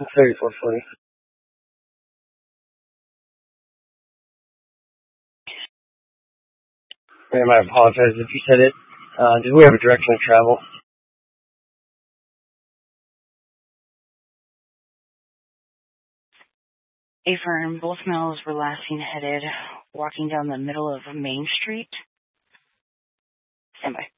3440. Ma'am, I apologize if you said it. Do we have a direction of travel? Affirm, both males were last seen headed, walking down the middle of Main Street. Stand by.